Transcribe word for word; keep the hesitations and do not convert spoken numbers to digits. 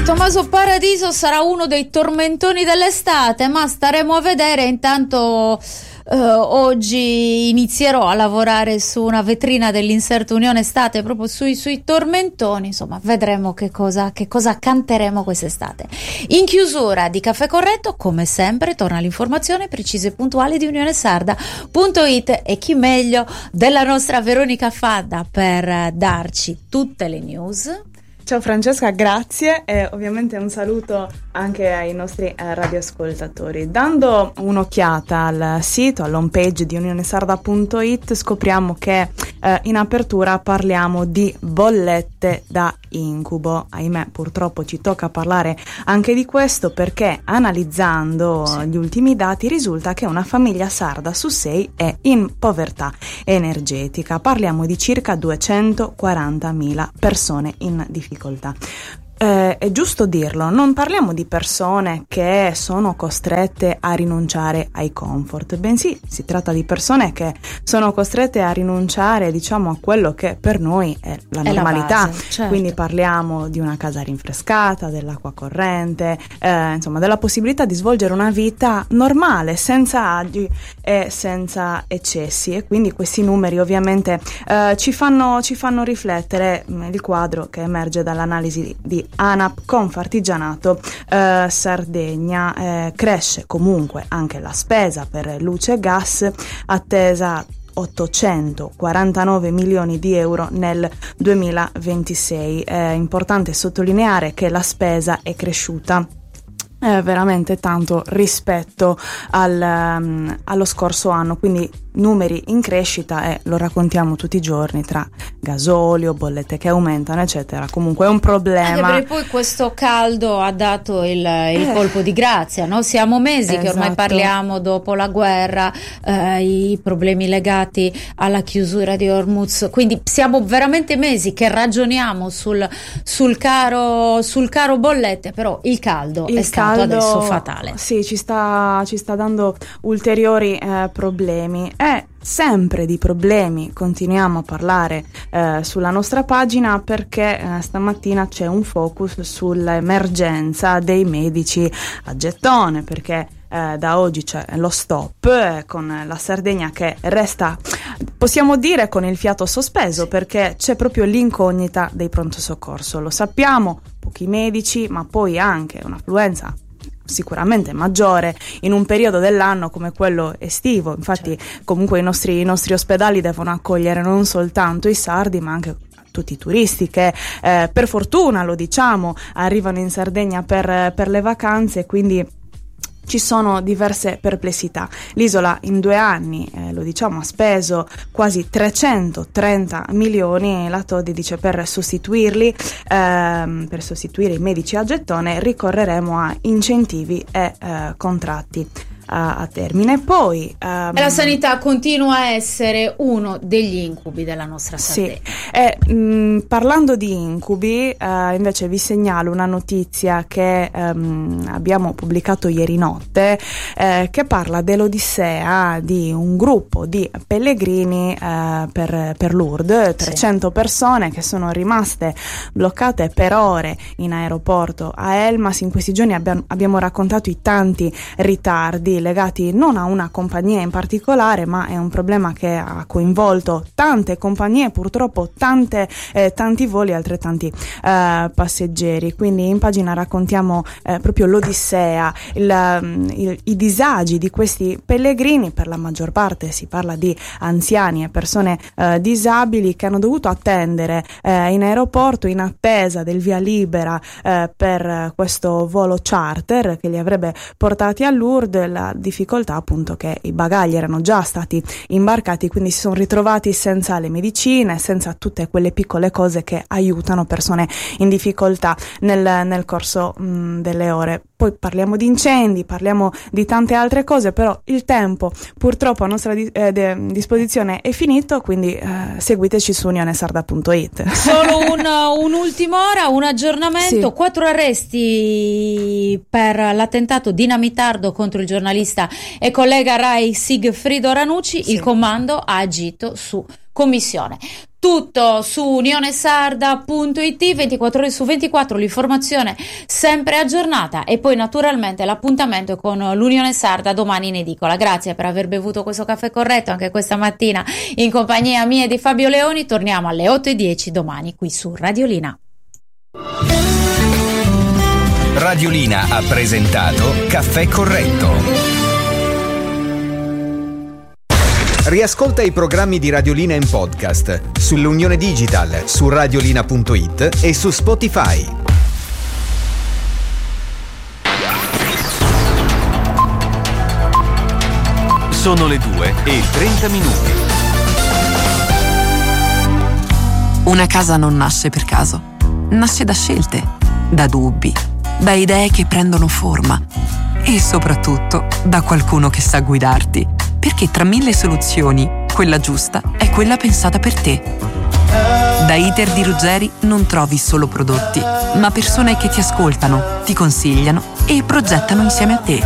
Tommaso Paradiso sarà uno dei tormentoni dell'estate, ma staremo a vedere. Intanto eh, oggi inizierò a lavorare su una vetrina dell'inserto Unione Estate proprio sui, sui tormentoni. Insomma, vedremo che cosa, che cosa canteremo quest'estate. In chiusura di Caffè Corretto, come sempre, torna l'informazione precisa e puntuale di unione sarda punto it, e chi meglio della nostra Veronica Fadda per darci tutte le news. Ciao Francesca, grazie, e ovviamente un saluto anche ai nostri eh, radioascoltatori. Dando un'occhiata al sito, all'home page di unione sarda punto it, scopriamo che eh, in apertura parliamo di bollette da incubo. Ahimè, purtroppo ci tocca parlare anche di questo, perché analizzando sì. gli ultimi dati risulta che una famiglia sarda su sei è in povertà energetica. Parliamo di circa duecentoquarantamila persone in difficoltà. Eh, è giusto dirlo, non parliamo di persone che sono costrette a rinunciare ai comfort, bensì si tratta di persone che sono costrette a rinunciare, diciamo, a quello che per noi è la è normalità. La base, certo. Quindi parliamo di una casa rinfrescata, dell'acqua corrente, eh, insomma della possibilità di svolgere una vita normale, senza agi e senza eccessi, e quindi questi numeri ovviamente eh, ci fanno, ci fanno riflettere. Il quadro che emerge dall'analisi di ANAP Confartigianato eh, Sardegna. Eh, cresce comunque anche la spesa per luce e gas, attesa ottocentoquarantanove milioni di euro nel duemilaventisei. È importante sottolineare che la spesa è cresciuta Eh, veramente tanto rispetto al, um, allo scorso anno, quindi numeri in crescita, e lo raccontiamo tutti i giorni, tra gasolio, bollette che aumentano eccetera. Comunque è un problema, anche perché poi questo caldo ha dato il, il eh. colpo di grazia, no? Siamo mesi esatto. che ormai parliamo, dopo la guerra, eh, i problemi legati alla chiusura di Hormuz, quindi siamo veramente mesi che ragioniamo sul, sul caro sul caro bollette, però il caldo il è stato caldo, adesso fatale. Sì, ci sta, ci sta dando ulteriori eh, problemi, e sempre di problemi continuiamo a parlare eh, sulla nostra pagina, perché eh, stamattina c'è un focus sull'emergenza dei medici a gettone, perché Eh, da oggi c'è lo stop, eh, con la Sardegna che resta, possiamo dire, con il fiato sospeso, perché c'è proprio l'incognita dei pronto soccorso. Lo sappiamo, pochi medici, ma poi anche un'affluenza sicuramente maggiore in un periodo dell'anno come quello estivo. Infatti certo. comunque i nostri, i nostri ospedali devono accogliere non soltanto i sardi, ma anche tutti i turisti che eh, per fortuna, lo diciamo, arrivano in Sardegna per, per le vacanze, quindi ci sono diverse perplessità. L'isola in due anni, eh, lo diciamo, ha speso quasi trecentotrenta milioni. La Todi dice per sostituirli, ehm, per sostituire i medici a gettone ricorreremo a incentivi e eh, contratti a, a termine. Poi um, e la sanità continua a essere uno degli incubi della nostra Sardegna. Sì. E, mh, parlando di incubi, eh, invece vi segnalo una notizia che ehm, abbiamo pubblicato ieri notte, eh, che parla dell'odissea di un gruppo di pellegrini eh, per, per Lourdes, trecento sì. persone che sono rimaste bloccate per ore in aeroporto a Elmas. In questi giorni abbiamo, abbiamo raccontato i tanti ritardi legati non a una compagnia in particolare, ma è un problema che ha coinvolto tante compagnie, purtroppo tante, eh, tanti voli e altrettanti eh, passeggeri. Quindi in pagina raccontiamo eh, proprio l'odissea, il, il, i disagi di questi pellegrini. Per la maggior parte si parla di anziani e persone eh, disabili che hanno dovuto attendere eh, in aeroporto in attesa del via libera eh, per questo volo charter che li avrebbe portati a Lourdes. La difficoltà appunto che i bagagli erano già stati imbarcati, quindi si sono ritrovati senza le medicine, senza tutte quelle piccole cose che aiutano persone in difficoltà nel, nel corso mh, delle ore. Poi parliamo di incendi, parliamo di tante altre cose, però il tempo purtroppo a nostra di, eh, de, disposizione è finito, quindi eh, seguiteci su unione sarda punto it. Solo un, un'ultima ora, un aggiornamento, sì. Quattro arresti per l'attentato dinamitardo contro il giornalista e collega Rai Sigfrido Ranucci. Sì. Il comando ha agito su commissione. Tutto su unionesarda punto it, ventiquattro ore su ventiquattro, l'informazione sempre aggiornata, e poi naturalmente l'appuntamento con l'Unione Sarda domani in edicola. Grazie per aver bevuto questo caffè corretto anche questa mattina in compagnia mia e di Fabio Leoni. Torniamo alle otto e dieci domani qui su Radiolina. Radiolina ha presentato Caffè Corretto. Riascolta i programmi di Radiolina in podcast sull'Unione Digital, su radiolina punto it e su Spotify. Sono le due e trenta minuti. Una casa non nasce per caso, nasce da scelte, da dubbi, da idee che prendono forma e soprattutto da qualcuno che sa guidarti. Perché tra mille soluzioni, quella giusta è quella pensata per te. Da Iter di Ruggeri non trovi solo prodotti, ma persone che ti ascoltano, ti consigliano e progettano insieme a te.